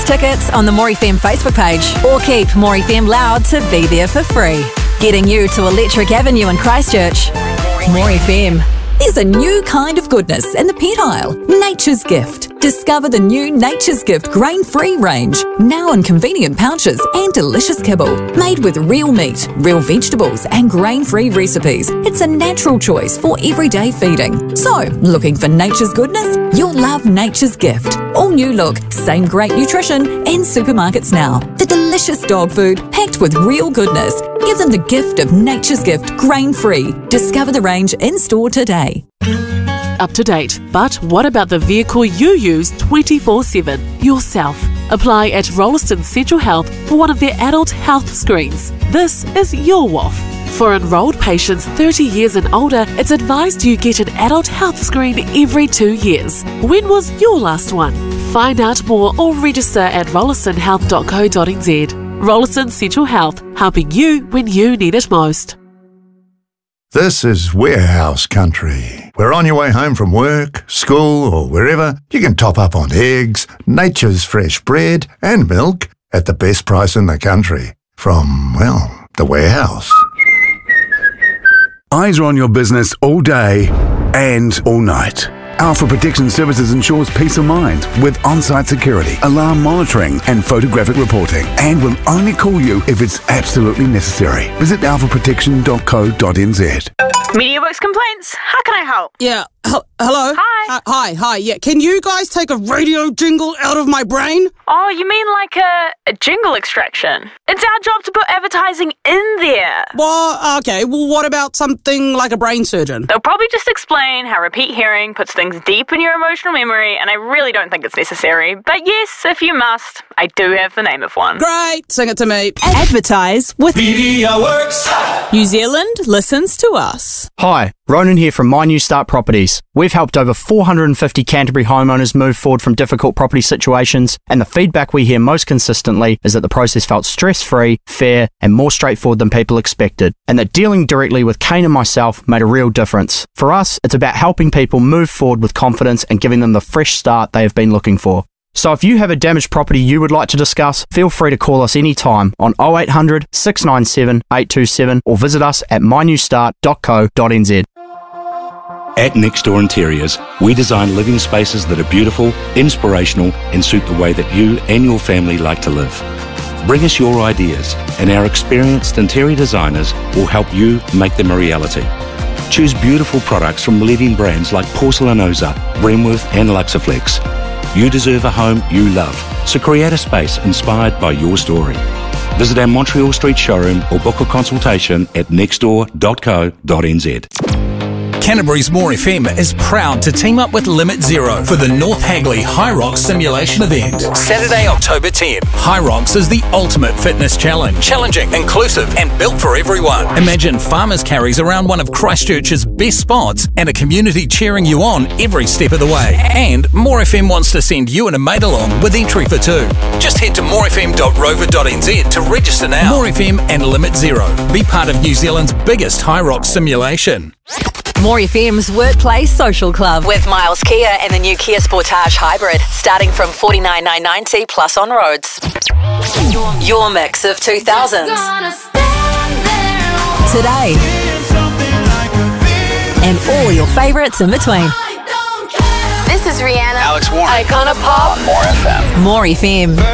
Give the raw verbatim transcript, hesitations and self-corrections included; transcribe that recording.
tickets on the More F M Facebook page or keep More F M Loud to be there for free. Getting you to Electric Avenue in Christchurch. More F M. There's a new kind of goodness in the pet aisle. Nature's Gift. Discover the new Nature's Gift grain-free range, now in convenient pouches and delicious kibble. Made with real meat, real vegetables and grain-free recipes. It's a natural choice for everyday feeding. So, looking for nature's goodness? You'll love Nature's Gift. All new look, same great nutrition in supermarkets now. The delicious dog food packed with real goodness. Give them the gift of Nature's Gift grain-free. Discover the range in-store today. Up to date, but what about the vehicle you use twenty-four seven, yourself? Apply at Rolleston Central Health for one of their adult health screens. This is your W O F. For enrolled patients thirty years and older, it's advised you get an adult health screen every two years. When was your last one? Find out more or register at rolleston health dot co dot n z. Rolleston Central Health, helping you when you need it most. This is Warehouse Country, where on your way home from work, school or wherever, you can top up on eggs, nature's fresh bread and milk at the best price in the country. From, well, the Warehouse. Eyes are on your business all day and all night. Alpha Protection Services ensures peace of mind with on-site security, alarm monitoring and photographic reporting, and will only call you if it's absolutely necessary. Visit alpha protection dot co dot n z. MediaWorks Complaints, how can I help? Yeah, H- hello? Hi. Uh, hi, hi, yeah. Can you guys take a radio jingle out of my brain? Oh, you mean like a, a jingle extraction? It's our job to put advertising in there. Well, okay, well, what about something like a brain surgeon? They'll probably just explain how repeat hearing puts things deep in your emotional memory, and I really don't think it's necessary. But yes, if you must, I do have the name of one. Great, sing it to me. Advertise with MediaWorks. New Zealand listens to us. Hi, Ronan here from My New Start Properties. We've helped over four hundred fifty Canterbury homeowners move forward from difficult property situations, and the feedback we hear most consistently is that the process felt stress-free, fair, and more straightforward than people expected, and that dealing directly with Kane and myself made a real difference. For us, it's about helping people move forward with confidence and giving them the fresh start they have been looking for. So if you have a damaged property you would like to discuss, feel free to call us anytime on oh eight hundred, six nine seven, eight two seven or visit us at my new start dot co dot n z. At Next Door Interiors, we design living spaces that are beautiful, inspirational, and suit the way that you and your family like to live. Bring us your ideas, and our experienced interior designers will help you make them a reality. Choose beautiful products from leading brands like Porcelanosa, Bremworth, and Luxaflex. You deserve a home you love, so create a space inspired by your story. Visit our Montreal Street showroom or book a consultation at next door dot co dot n z. Canterbury's More F M is proud to team up with Limit Zero for the North Hagley High Rocks Simulation event. Saturday, October tenth. High Rocks is the ultimate fitness challenge. Challenging, inclusive, and built for everyone. Imagine farmers' carries around one of Christchurch's best spots and a community cheering you on every step of the way. And More F M wants to send you and a mate along with entry for two. Just head to more f m dot rover dot n z to register now. More F M and Limit Zero. Be part of New Zealand's biggest High Rocks simulation. More F M's Workplace Social Club with Miles Kia and the new Kia Sportage Hybrid, starting from forty-nine thousand nine hundred ninety plus on roads. Your mix of two thousands. Today. And all your favourites in between. This is Rihanna. Alex Warren. Icona Pop. On More F M. More F M.